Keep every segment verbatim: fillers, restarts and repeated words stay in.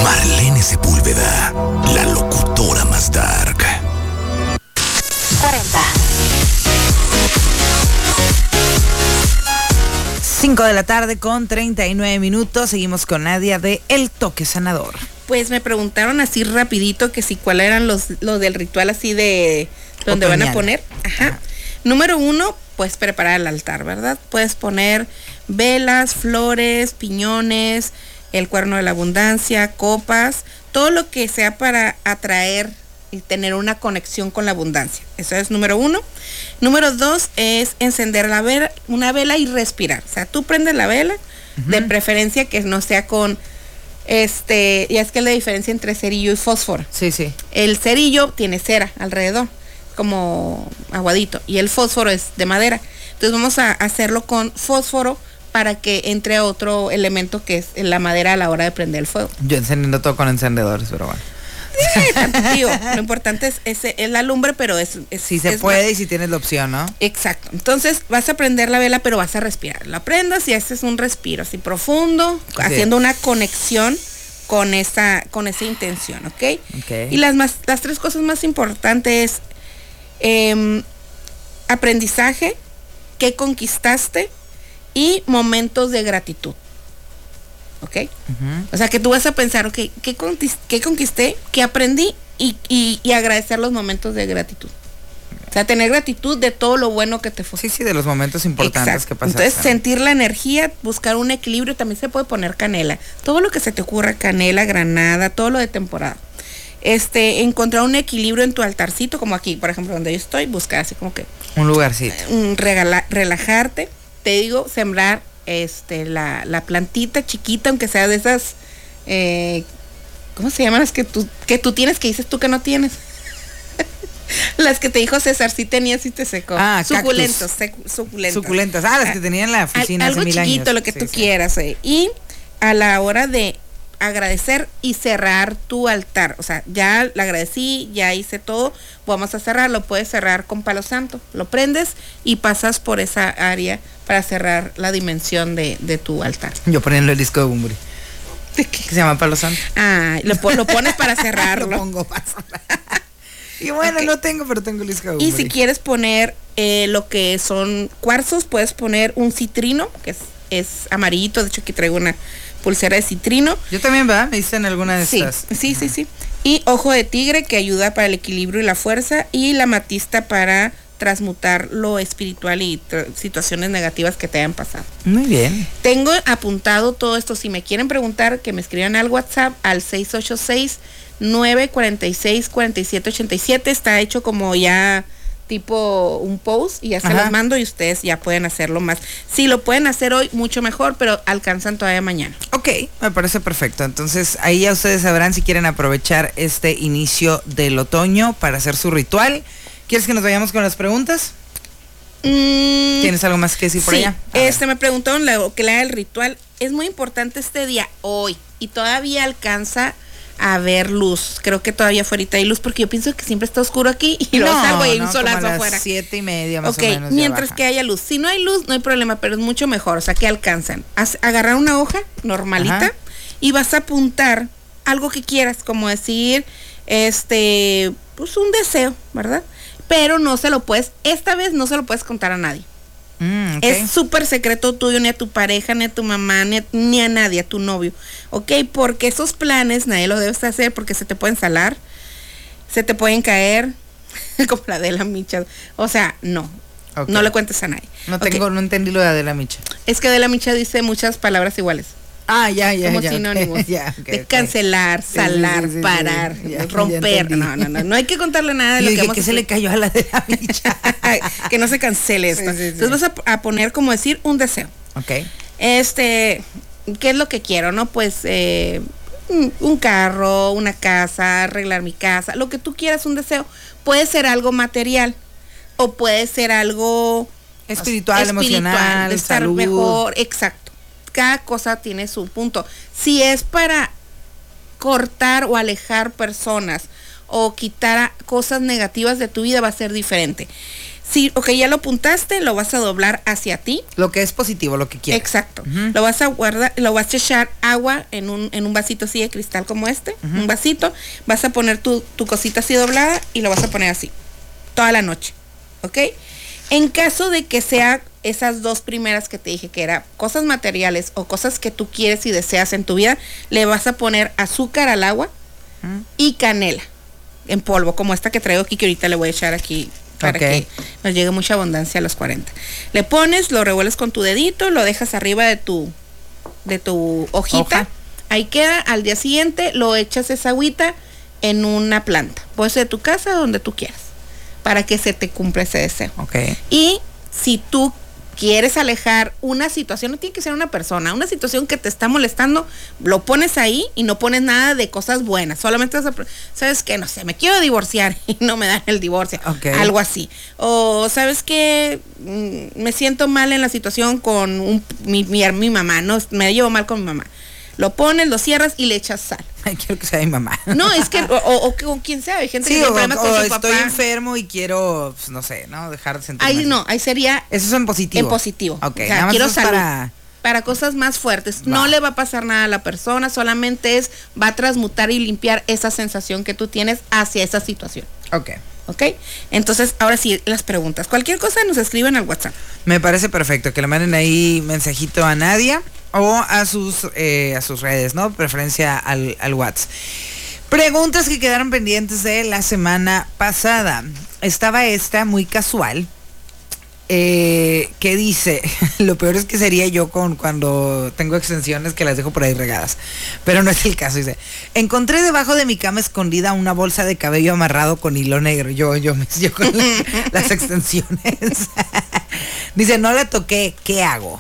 Marlene Sepúlveda, la locutora más dark. cuarenta. cinco de la tarde con treinta y nueve minutos. Seguimos con Nadia de El Toque Sanador. Pues me preguntaron así rapidito que si cuál eran los, los del ritual así de donde Otoñal. van a poner. Ajá. Ajá. Número uno, pues preparar el altar, ¿verdad? Puedes poner velas, flores, piñones, el cuerno de la abundancia, copas, todo lo que sea para atraer y tener una conexión con la abundancia. Eso es número uno. Número dos es encender la vela, una vela y respirar. O sea, tú prendes la vela, uh-huh. de preferencia que no sea con, este, ya es que es la diferencia entre cerillo y fósforo. Sí, sí. El cerillo tiene cera alrededor, como aguadito, y el fósforo es de madera. Entonces vamos a hacerlo con fósforo para que entre otro elemento que es la madera a la hora de prender el fuego. Yo encendiendo todo con encendedores, pero bueno. Sí, tío, lo importante es, es, es la lumbre, pero es... es si se es puede más, y si tienes la opción, ¿no? Exacto. Entonces vas a prender la vela, pero vas a respirar. La prendas y haces un respiro así profundo, sí. haciendo una conexión con esa, con esa intención, ¿ok? Okay. Y las, más, las tres cosas más importantes es eh, aprendizaje, qué conquistaste y momentos de gratitud. ¿Ok? Uh-huh. O sea, que tú vas a pensar, ok, ¿qué, conquist- qué conquisté? ¿Qué aprendí? Y, y, y agradecer los momentos de gratitud. O sea, tener gratitud de todo lo bueno que te fue. Sí, sí, de los momentos importantes. Exacto. Que pasaste. Entonces, sentir la energía, buscar un equilibrio, también se puede poner canela. Todo lo que se te ocurra, canela, granada, todo lo de temporada. Este, encontrar un equilibrio en tu altarcito, como aquí, por ejemplo, donde yo estoy, buscar así como que... Un lugarcito. Un regala, relajarte, te digo, sembrar este la, la plantita chiquita, aunque sea de esas, eh, ¿cómo se llaman las que tú, que tú tienes, que dices tú que no tienes? Las que te dijo César, sí tenías y te secó. Ah, suculentos, secu, suculentos. Suculentas, ah, las que tenían en la oficina Al, hace mil algo chiquito, años. lo que sí, tú sí. quieras. Eh. Y a la hora de agradecer y cerrar tu altar, o sea, ya le agradecí, ya hice todo, vamos a cerrar, lo puedes cerrar con palo santo, lo prendes y pasas por esa área para cerrar la dimensión de, de tu altar. Yo poniendo el disco de Bumburi. ¿De qué? Que se llama palo santo. Ah, lo, lo pones para cerrarlo. Lo pongo para cerrar. Y bueno, okay. No tengo, pero tengo el disco de Bumburi. Y si quieres poner eh, lo que son cuarzos, puedes poner un citrino, que es, es amarillito, de hecho aquí traigo una pulsera de citrino. Yo también, ¿verdad? Me hice en alguna de sí, estas. Sí, sí, sí. Y ojo de tigre, que ayuda para el equilibrio y la fuerza, y la amatista para transmutar lo espiritual y tra- situaciones negativas que te hayan pasado. Muy bien. Tengo apuntado todo esto. Si me quieren preguntar, que me escriban al WhatsApp al seis ocho seis, nueve cuatro seis, cuatro siete ocho siete. Está hecho como ya tipo un post y ya se Ajá. los mando y ustedes ya pueden hacerlo más. Si lo pueden hacer hoy, mucho mejor, pero alcanzan todavía mañana. Ok, me parece perfecto. Entonces ahí ya ustedes sabrán si quieren aprovechar este inicio del otoño para hacer su ritual. ¿Quieres que nos vayamos con las preguntas? Mm, ¿Tienes algo más que decir por sí, allá? A este ver. me preguntaron lo que le da el ritual. Es muy importante este día hoy y todavía alcanza a ver luz. Creo que todavía afuera hay luz porque yo pienso que siempre está oscuro aquí y luego no, salgo y hay no, un solazo como a las afuera. Siete y media más okay, o menos. Mientras que haya luz. Si no hay luz, no hay problema, pero es mucho mejor. O sea, que alcanzan. Haz, agarrar una hoja normalita. Ajá. Y vas a apuntar algo que quieras, como decir, este, pues un deseo, ¿verdad? Pero no se lo puedes, esta vez no se lo puedes contar a nadie. Mm, okay. Es súper secreto tuyo, ni a tu pareja, ni a tu mamá, ni a, ni a nadie, a tu novio. ¿Ok? Porque esos planes nadie los debes hacer porque se te pueden salar, se te pueden caer, como la de la Micha. O sea, no. Okay. No le cuentes a nadie. No tengo, okay. No entendí lo de Adela Micha. Es que Adela Micha dice muchas palabras iguales. Ah, ya, ya, como ya. sinónimos. Okay, ya, okay, de cancelar, okay. salar, sí, sí, sí, parar, sí, ya, romper. Ya no, no, no. No hay que contarle nada de y lo dije, que vamos que a se le cayó a la de la Micha. que no se cancele esto. Sí, sí, sí. Entonces vas a, a poner como decir un deseo. Ok. Este, ¿qué es lo que quiero, no? Pues eh, un, un carro, una casa, arreglar mi casa, lo que tú quieras, un deseo. Puede ser algo material o puede ser algo espiritual, espiritual emocional, de estar salud. Mejor, exacto. Cada cosa tiene su punto. Si es para cortar o alejar personas o quitar cosas negativas de tu vida, va a ser diferente. Sí, ok, ya lo apuntaste, lo vas a doblar hacia ti. Lo que es positivo, lo que quieres. Exacto. Uh-huh. Lo vas a guardar, lo vas a echar agua en un, en un vasito así de cristal como este, uh-huh. un vasito. Vas a poner tu, tu cosita así doblada y lo vas a poner así, toda la noche, ¿ok? En caso de que sea esas dos primeras que te dije, que era cosas materiales o cosas que tú quieres y deseas en tu vida, le vas a poner azúcar al agua uh-huh. y canela en polvo, como esta que traigo aquí, que ahorita le voy a echar aquí para okay. que nos llegue mucha abundancia a los cuarenta. Le pones, lo revuelves con tu dedito, lo dejas arriba de tu de tu hojita. Hoja. Ahí queda. Al día siguiente lo echas esa agüita en una planta. Puede ser de tu casa, donde tú quieras, para que se te cumpla ese deseo. Okay. Y si tú quieres alejar una situación, no tiene que ser una persona, una situación que te está molestando, lo pones ahí y no pones nada de cosas buenas, solamente vas a, sabes que no sé, me quiero divorciar y no me dan el divorcio, okay. algo así, o sabes que mm, me siento mal en la situación con un, mi, mi, mi mamá, no, me llevo mal con mi mamá. Lo pones, lo cierras y le echas sal. Ay, quiero que sea mi mamá. No, es que, o, o, o con quien sea, hay gente sí, que tiene o, problemas o con su estoy papá. enfermo y quiero, pues, no sé, ¿no? Dejar de sentir. Ahí no, ahí sería. Eso es en positivo. En positivo. Ok, o sea, nada más quiero es salud. Para... para cosas más fuertes. Va. No le va a pasar nada a la persona, solamente es, va a transmutar y limpiar esa sensación que tú tienes hacia esa situación. Ok. ¿Ok? Entonces, ahora sí, las preguntas. Cualquier cosa nos escriben al WhatsApp. Me parece perfecto, que le manden ahí mensajito a Nadia o a sus eh, a sus redes, ¿no? Preferencia al, al WhatsApp. Preguntas que quedaron pendientes de la semana pasada. Estaba esta muy casual. Eh, que dice, lo peor es que sería yo con cuando tengo extensiones que las dejo por ahí regadas, pero no es el caso. Dice, encontré debajo de mi cama escondida una bolsa de cabello amarrado con hilo negro. Yo, yo, yo con la, las extensiones. Dice, no la toqué, ¿qué hago?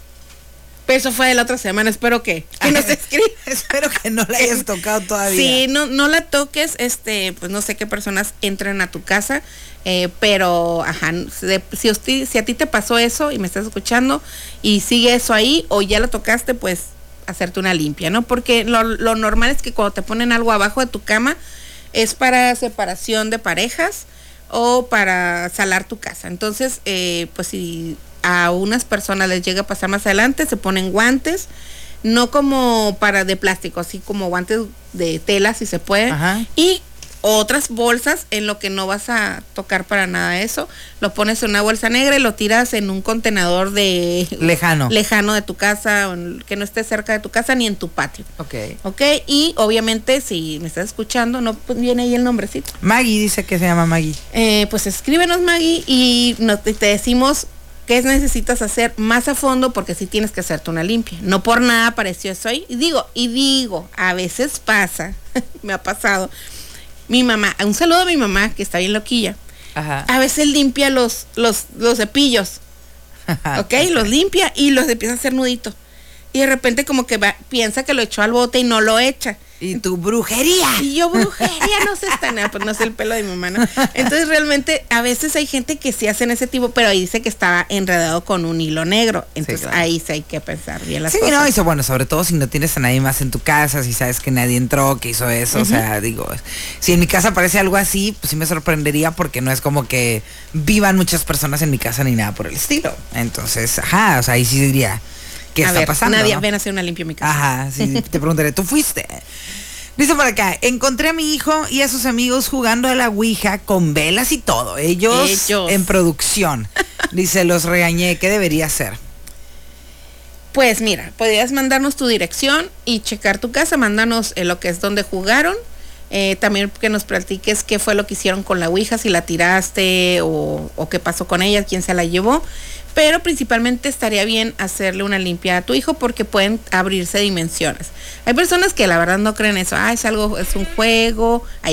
Eso fue de la otra semana, espero que, que nos escriba. Espero que no la hayas tocado todavía. Sí, no, no la toques, este, pues no sé qué personas entren a tu casa, eh, pero, ajá, de, si, usted, si a ti te pasó eso y me estás escuchando y sigue eso ahí o ya lo tocaste, pues hacerte una limpia, ¿no? Porque lo, lo normal es que cuando te ponen algo abajo de tu cama es para separación de parejas o para salar tu casa. Entonces, eh, pues si a unas personas les llega a pasar más adelante, se ponen guantes, no como para de plástico, así como guantes de tela si se puede. Ajá. Y otras bolsas en lo que no vas a tocar para nada eso, lo pones en una bolsa negra y lo tiras en un contenedor de lejano lejano de tu casa, que no esté cerca de tu casa ni en tu patio. Ok. Ok, y obviamente si me estás escuchando, no pues viene ahí el nombrecito. Maggie dice que se llama Maggie. Eh, pues escríbenos, Maggie, y no, te decimos qué necesitas hacer más a fondo, porque sí tienes que hacerte una limpia. No por nada apareció eso ahí. Y digo, y digo, a veces pasa, me ha pasado. Mi mamá, un saludo a mi mamá, que está bien loquilla. Ajá. A veces limpia los, los, los cepillos. ¿Ok? Okay. Los limpia y los empieza a hacer nudito. Y de repente como que va, piensa que lo echó al bote y no lo echa. Y tu brujería. Y yo, brujería, no sé, está nada, pues no sé el pelo de mi mamá, ¿no? Entonces realmente a veces hay gente que sí hacen ese tipo, pero ahí dice que estaba enredado con un hilo negro. Entonces sí, claro. Ahí sí hay que pensar bien las sí, cosas. Sí, no, eso bueno, sobre todo si no tienes a nadie más en tu casa, si sabes que nadie entró, que hizo eso, uh-huh. O sea, digo, si en mi casa aparece algo así, pues sí me sorprendería, porque no es como que vivan muchas personas en mi casa ni nada por el estilo. Entonces, ajá, o sea, ahí sí diría, ¿qué a está ver, pasando? Nadie, ¿no? Ven a hacer una limpia en mi casa. Ajá, sí, te preguntaré, ¿tú fuiste? Dice por acá, encontré a mi hijo y a sus amigos jugando a la ouija con velas y todo. Ellos, Ellos. en producción. Dice, los regañé, ¿qué debería hacer? Pues mira, podrías mandarnos tu dirección y checar tu casa. Mándanos eh, lo que es donde jugaron. Eh, también que nos platiques qué fue lo que hicieron con la ouija, si la tiraste o, o qué pasó con ella, quién se la llevó. Pero principalmente estaría bien hacerle una limpia a tu hijo, porque pueden abrirse dimensiones. Hay personas que la verdad no creen eso. Ah, es algo, es un juego. Ay,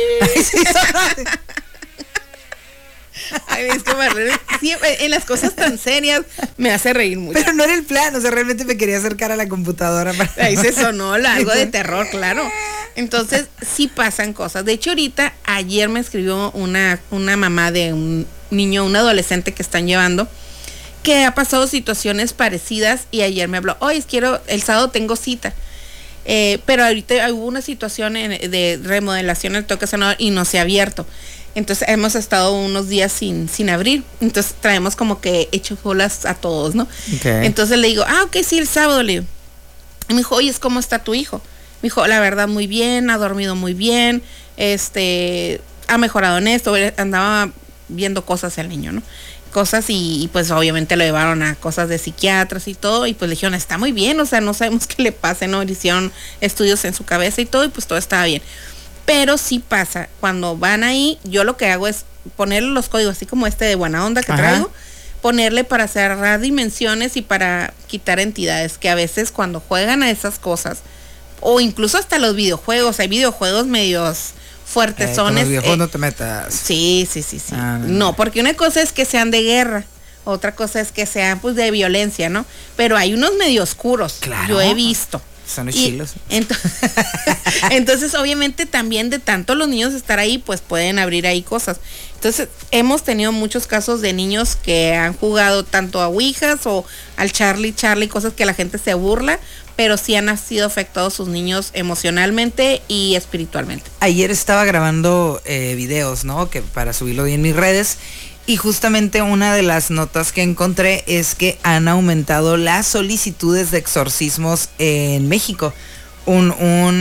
Ay, es que me re... sí, en las cosas tan serias me hace reír mucho. Pero no era el plan, o sea, realmente me quería acercar a la computadora para... Ahí se sonó algo de terror, claro. Entonces, sí pasan cosas. De hecho, ahorita, ayer me escribió una, una mamá de un niño, un adolescente que están llevando, que ha pasado situaciones parecidas, y ayer me habló, oye, quiero, el sábado tengo cita. Eh, pero ahorita hubo una situación en, de remodelación del toque sanador y no se ha abierto. Entonces hemos estado unos días sin, sin abrir. Entonces traemos como que hecho bolas a todos, ¿no? Okay. Entonces le digo, ah, ok, sí, el sábado le digo. Y me dijo, oye, ¿cómo está tu hijo? Me dijo, la verdad, muy bien, ha dormido muy bien, este, ha mejorado en esto, andaba viendo cosas el niño, ¿no? Cosas y, y pues obviamente lo llevaron a cosas de psiquiatras y todo, y pues le dijeron, está muy bien, o sea, no sabemos qué le pase, ¿no? Le hicieron estudios en su cabeza y todo, y pues todo estaba bien. Pero sí pasa, cuando van ahí, yo lo que hago es ponerle los códigos, así como este de buena onda que Ajá. traigo, ponerle para cerrar dimensiones y para quitar entidades, que a veces cuando juegan a esas cosas, o incluso hasta los videojuegos, hay videojuegos medios fuertes, son eh, los videojuegos eh, no te metas. Sí, sí, sí, sí. Ah, no, no, no, porque una cosa es que sean de guerra, otra cosa es que sean pues de violencia, ¿no? Pero hay unos medio oscuros, claro. Yo he visto. Son los chilos. Entonces, entonces, obviamente, también de tanto los niños estar ahí, pues pueden abrir ahí cosas. Entonces, hemos tenido muchos casos de niños que han jugado tanto a Ouijas o al Charlie Charlie, cosas que la gente se burla, pero sí han sido afectados sus niños emocionalmente y espiritualmente. Ayer estaba grabando eh, videos, ¿no? Que para subirlo en mis redes. Y justamente una de las notas que encontré es que han aumentado las solicitudes de exorcismos en México. Un,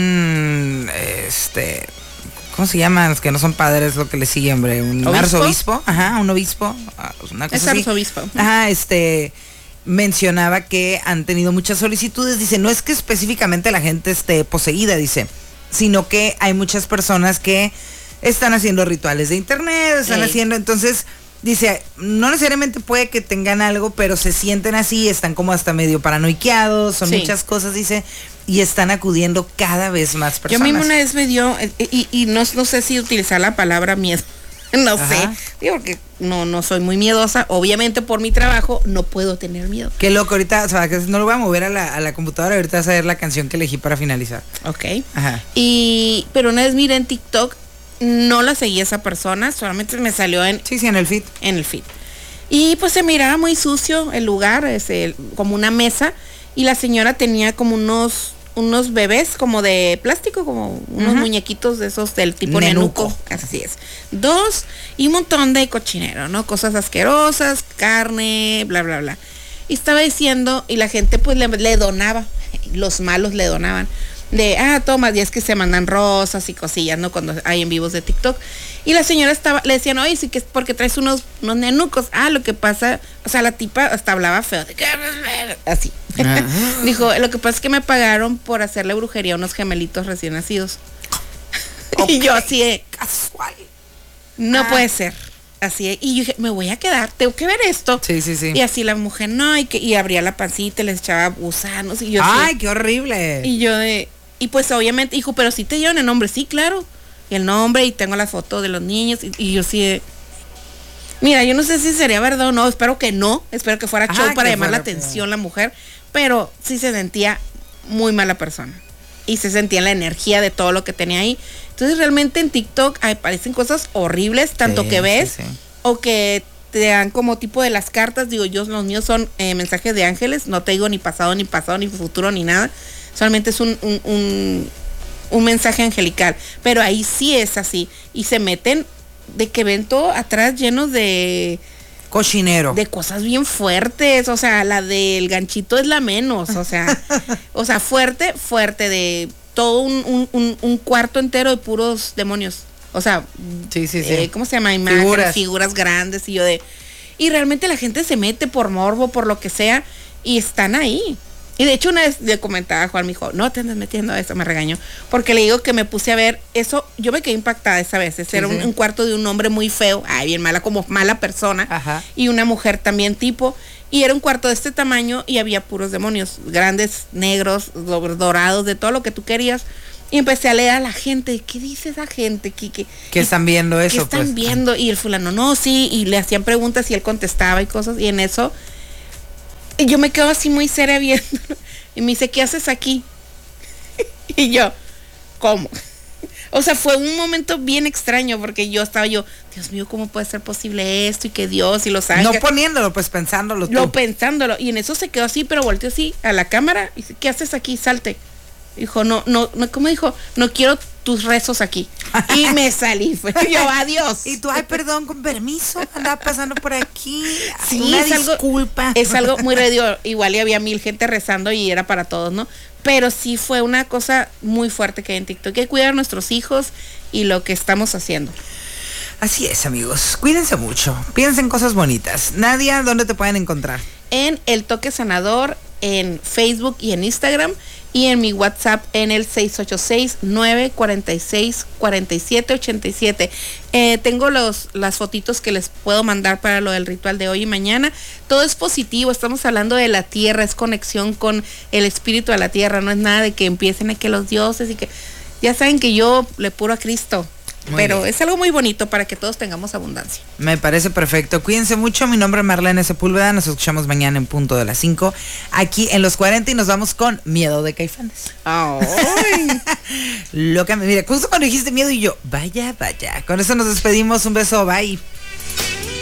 un, este, ¿cómo se llaman? Los que no son padres, lo que le sigue, hombre. Un ¿Obispo? arzobispo, ajá, un obispo. Una cosa es así. arzobispo. Ajá, este, mencionaba que han tenido muchas solicitudes. Dice, no es que específicamente la gente esté poseída, dice, sino que hay muchas personas que están haciendo rituales de internet, están Ey. haciendo, entonces... Dice, no necesariamente puede que tengan algo, pero se sienten así, están como hasta medio paranoiqueados, son sí. muchas cosas, dice, y están acudiendo cada vez más personas. Yo mismo una vez me dio, y, y no, no sé si utilizar la palabra miedo, no Ajá. sé, digo porque no, no soy muy miedosa, obviamente por mi trabajo no puedo tener miedo. Qué loco, ahorita, o sea, que no lo voy a mover a la, a la computadora, ahorita vas a ver la canción que elegí para finalizar. Ok. Ajá. Y, pero una vez miré en TikTok, no la seguí a esa persona, solamente me salió en... Sí, sí, en el feed. En el feed. Y pues se miraba muy sucio el lugar, es el, como una mesa, y la señora tenía como unos unos bebés como de plástico, como unos uh-huh. muñequitos de esos del tipo nenuco. nenuco. Así es. Dos, y un montón de cochinero, ¿no? Cosas asquerosas, carne, bla, bla, bla. Y estaba diciendo, y la gente pues le, le donaba, los malos le donaban. De, ah, toma, y es que se mandan rosas y cosillas, ¿no? Cuando hay en vivos de TikTok. Y la señora estaba, le decían, oye, sí que es porque traes unos, unos nenucos. Ah, lo que pasa, o sea, la tipa hasta hablaba feo. De, así. Dijo, lo que pasa es que me pagaron por hacerle brujería a unos gemelitos recién nacidos. Okay. Y yo así de, casual. No ah. puede ser. Así, y yo dije, me voy a quedar, tengo que ver esto. Sí, sí, sí. Y así la mujer, no, y, que, y abría la pancita y les echaba gusanos. Y yo ¡ay, así, qué horrible! Y yo de... Y pues obviamente, dijo, pero sí te dieron el nombre, sí, claro. Y el nombre, y tengo la foto de los niños, y, y yo sí de... Mira, yo no sé si sería verdad o no, espero que no, espero que fuera show ah, para llamar la atención que... la mujer, pero sí se sentía muy mala persona. Y se sentía la energía de todo lo que tenía ahí. Entonces realmente en TikTok aparecen cosas horribles, tanto sí, que ves, sí, sí. o que te dan como tipo de las cartas, digo yo, los míos son eh, mensajes de ángeles, no te digo ni pasado, ni pasado, ni futuro, ni nada. Solamente es un, un, un, un mensaje angelical, pero ahí sí es así, y se meten de que ven todo atrás llenos de cochinero, de cosas bien fuertes, o sea, la del ganchito es la menos, o sea, o sea, fuerte, fuerte, de todo un, un, un, un cuarto entero de puros demonios, o sea, sí, sí, sí. Eh, ¿cómo se llama? Imágenes, figuras. figuras grandes, y yo de, y realmente la gente se mete por morbo, por lo que sea, y están ahí. Y de hecho una vez le comentaba a Juan, me dijo, no te andas metiendo a eso, me regañó, porque le digo que me puse a ver eso, yo me quedé impactada esa vez, ese sí, era sí. Un, un cuarto de un hombre muy feo, ay, bien mala, como mala persona, Ajá. y una mujer también tipo, y era un cuarto de este tamaño y había puros demonios, grandes, negros, dorados, de todo lo que tú querías. Y empecé a leer a la gente, ¿qué dice esa gente? ¿Qué, qué, ¿Qué están viendo eso? ¿Qué están pues? viendo? Y el fulano, no, sí, y le hacían preguntas y él contestaba y cosas, y en eso... Y yo me quedo así muy seria viéndolo. Y me dice, ¿qué haces aquí? Y yo, ¿cómo? O sea, fue un momento bien extraño porque yo estaba yo, Dios mío, ¿cómo puede ser posible esto? Y que Dios y los ángeles. No poniéndolo, pues pensándolo tú. Lo pensándolo. Y en eso se quedó así, pero volteó así a la cámara y dice, ¿qué haces aquí? Salte. Dijo, no, no, no, ¿cómo dijo? No quiero tus rezos aquí. Y me salí, fue yo, adiós. Y tú, ay, perdón, con permiso, andaba pasando por aquí. Sí, Una es algo, disculpa. es algo muy radio, igual y había mil gente rezando y era para todos, ¿no? Pero sí fue una cosa muy fuerte que hay en TikTok. Hay que cuidar a nuestros hijos y lo que estamos haciendo. Así es, amigos. Cuídense mucho. Piensen en cosas bonitas. Nadia, ¿dónde te pueden encontrar? En El Toque Sanador, en Facebook y en Instagram, y en mi WhatsApp en el seis ocho seis, nueve cuatro seis, cuatro siete ocho siete. Eh, tengo los, las fotitos que les puedo mandar para lo del ritual de hoy y mañana. Todo es positivo, estamos hablando de la tierra, es conexión con el espíritu de la tierra, no es nada de que empiecen a que los dioses y que... Ya saben que yo le puro a Cristo. Muy Pero bien. Es algo muy bonito para que todos tengamos abundancia. Me parece perfecto. Cuídense mucho. Mi nombre es Marlene Sepúlveda. Nos escuchamos mañana en punto de las cinco aquí en Los cuarenta y nos vamos con Miedo de Caifanes. Ay. Loca, mira, justo cuando dijiste miedo y yo, vaya, vaya. Con eso nos despedimos. Un beso, bye.